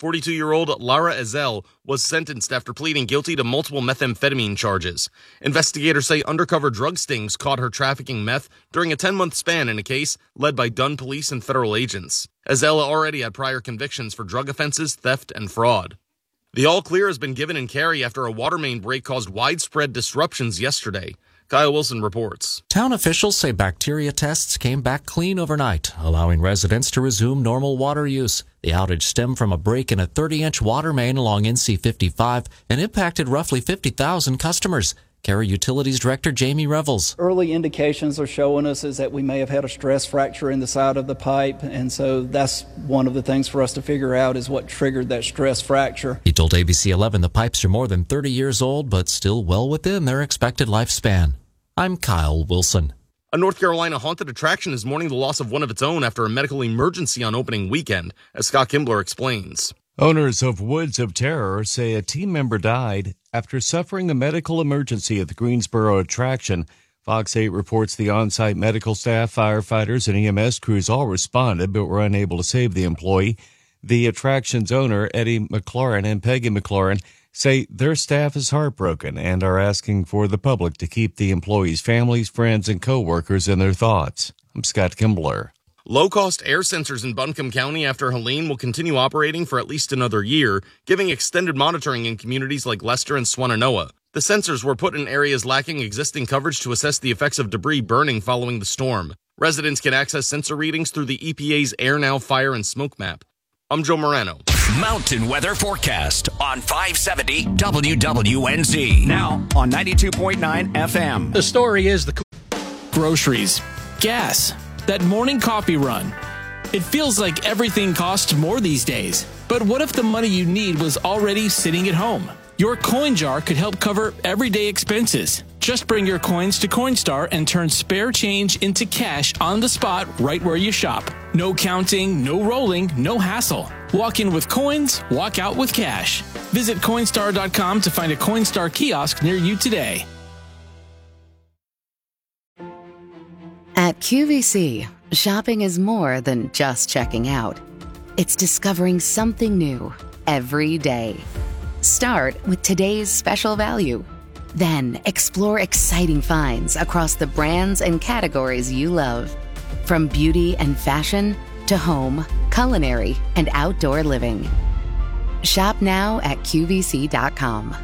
42-year-old Lara Ezel was sentenced after pleading guilty to multiple methamphetamine charges. Investigators say undercover drug stings caught her trafficking meth during a 10-month span in a case led by Dunn police and federal agents. Ezel already had prior convictions for drug offenses, theft, and fraud. The all-clear has been given in Cary after a water main break caused widespread disruptions yesterday. Kyle Wilson reports. Town officials say bacteria tests came back clean overnight, allowing residents to resume normal water use. The outage stemmed from a break in a 30-inch water main along NC 55 and impacted roughly 50,000 customers. Cary Utilities Director Jamie Revels. Early indications are showing us is that we may have had a stress fracture in the side of the pipe, and so that's one of the things for us to figure out is what triggered that stress fracture. He told ABC 11 the pipes are more than 30 years old, but still well within their expected lifespan. I'm Kyle Wilson. A North Carolina haunted attraction is mourning the loss of one of its own after a medical emergency on opening weekend, as Scott Kimbler explains. Owners of Woods of Terror say a team member died after suffering a medical emergency at the Greensboro attraction. Fox 8 reports the on-site medical staff, firefighters, and EMS crews all responded but were unable to save the employee. The attraction's owner, Eddie McLaurin and Peggy McLaurin, say their staff is heartbroken and are asking for the public to keep the employees' families, friends, and co-workers in their thoughts. I'm Scott Kimbler. Low-cost air sensors in Buncombe County after Helene will continue operating for at least another year, giving extended monitoring in communities like Lester and Swannanoa. The sensors were put in areas lacking existing coverage to assess the effects of debris burning following the storm. Residents can access sensor readings through the EPA's AirNow Fire and Smoke Map. I'm Joe Morano. Mountain Weather Forecast on 570 WWNZ. Now on 92.9 FM. The story is the groceries, gas, that morning coffee run. It feels like everything costs more these days. But what if the money you need was already sitting at home? Your coin jar could help cover everyday expenses. Just bring your coins to Coinstar and turn spare change into cash on the spot right where you shop. No counting, no rolling, no hassle. Walk in with coins, walk out with cash. Visit Coinstar.com to find a Coinstar kiosk near you today. At QVC, shopping is more than just checking out. It's discovering something new every day. Start with today's special value. Then explore exciting finds across the brands and categories you love. From beauty and fashion to home, culinary, and outdoor living. Shop now at QVC.com.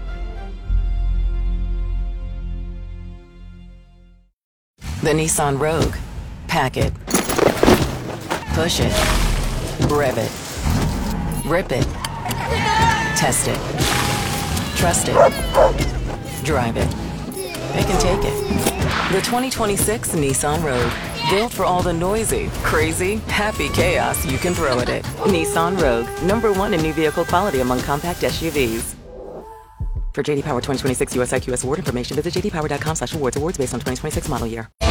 The Nissan Rogue. Pack it. Push it. Rev it. Rip it. Test it. Trust it. Drive it. It can take it. The 2026 Nissan Rogue. Built for all the noisy, crazy, happy chaos you can throw at it. Nissan Rogue. #1 in new vehicle quality among compact SUVs. For JD Power 2026 USIQS award information, visit jdpower.com/awards. Awards based on 2026 model year.